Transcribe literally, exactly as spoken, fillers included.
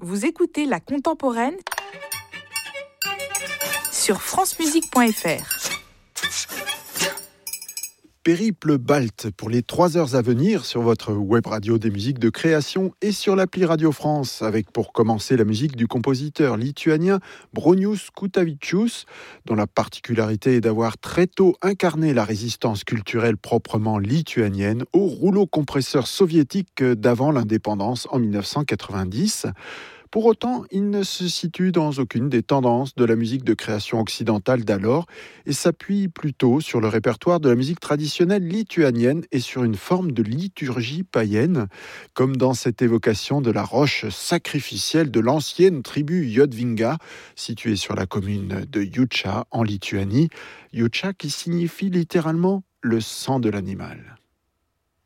Vous écoutez La Contemporaine sur francemusique point f r. Périple Balt pour les trois heures à venir sur votre web radio des musiques de création et sur l'appli Radio France, avec pour commencer la musique du compositeur lituanien Bronius Kutavičius, dont la particularité est d'avoir très tôt incarné la résistance culturelle proprement lituanienne au rouleau compresseur soviétique d'avant l'indépendance en dix-neuf cent quatre-vingt-dix. Pour autant, il ne se situe dans aucune des tendances de la musique de création occidentale d'alors et s'appuie plutôt sur le répertoire de la musique traditionnelle lituanienne et sur une forme de liturgie païenne, comme dans cette évocation de la roche sacrificielle de l'ancienne tribu Jotvinga, située sur la commune de Jūča en Lituanie. Jūča qui signifie littéralement le sang de l'animal.